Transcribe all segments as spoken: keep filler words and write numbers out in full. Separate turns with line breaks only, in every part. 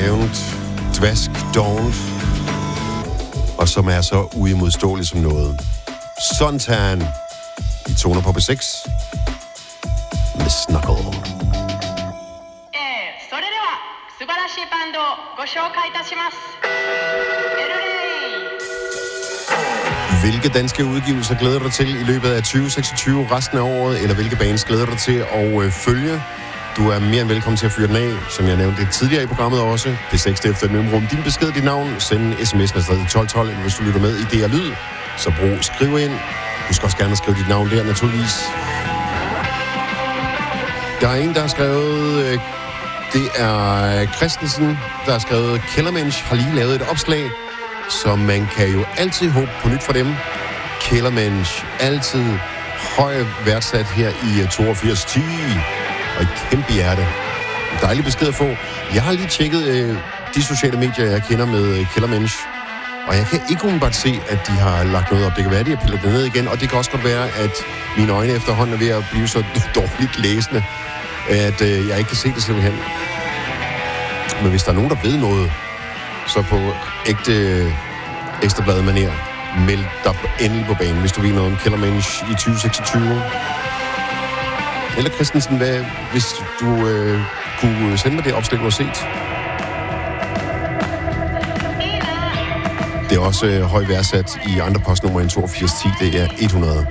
nævnt Dvask Don't, og som er så uimodståelig som noget. Suntan i toner på B seks med Snuggle.
それでは素晴らしいバンドをご紹介いたします。エルレイ。
Hvilke danske udgivelser glæder du dig til i løbet af tyve seksogtyve, resten af året, eller hvilke bands glæder du dig til at øh, følge? Du er mere end velkommen til at fyre den af, som jeg nævnte tidligere i programmet også. P seks efter et mellemrum. Din besked, dit navn, send en sms med stadig tolv tolv, eller hvis du lytter med i D R Lyd, så brug skriv ind. Du skal også gerne skrive dit navn der, naturligvis. Der er en, der har skrevet... Øh, det er Christensen, der har skrevet, Kellermensch har lige lavet et opslag, så man kan jo altid håbe på nyt for dem. Kellermensch, altid højt værdsat her i toogfirs ti. Og et kæmpe hjerte. En dejlig besked at få. Jeg har lige tjekket øh, de sociale medier, jeg kender med øh, Kellermensch. Og jeg kan ikke umiddelbart se, at de har lagt noget op. Det kan være, at de har pillet det ned igen. Og det kan også godt være, at mine øjne efterhånden er ved at blive så dårligt læsende, at øh, jeg ikke kan se det simpelthen. Men hvis der er nogen, der ved noget, så på ægte øh, ekstrabladet-manér, meld dig endelig på banen, hvis du ved noget om Kellermensch i tyve seksogtyve. Eller Christensen, hvad, hvis du øh, kunne sende mig det opslag, du har set. Det er også øh, højt værdsat i andre postnummer end toogfirs ti, det er hundrede.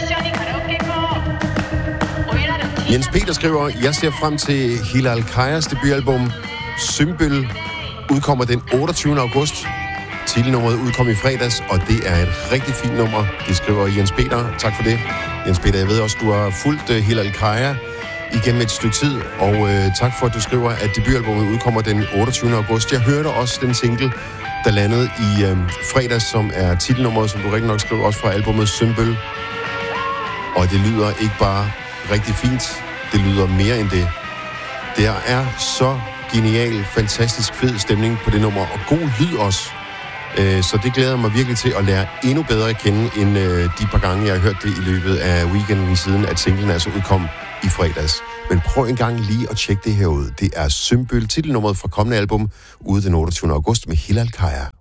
Jens Peter skriver, jeg ser frem til Hilal Kajas debutalbum Symbol, udkommer den otteogtyvende august. Titelnummeret udkom i fredags, og det er et rigtig fint nummer. Det skriver Jens Peter. Tak for det. Jens Peter, jeg ved også, du har fulgt uh, Hilal Kaja igennem et stykke tid, og uh, tak for, at du skriver, at debutalbummet udkommer den otteogtyvende august. Jeg hørte også den single, der landede i uh, fredags, som er titelnummeret, som du rigtig nok skriver, også fra albumet Symbol. Og det lyder ikke bare rigtig fint, det lyder mere end det. Der er så genial, fantastisk fed stemning på det nummer, og god lyd også. Så det glæder mig virkelig til at lære endnu bedre at kende, end de par gange, jeg har hørt det i løbet af weekenden siden, at singlen altså udkom i fredags. Men prøv en gang lige at tjekke det her ud. Det er Symbol, titelnummeret fra kommende album, ude den otteogtyvende august med Hilal Kaja.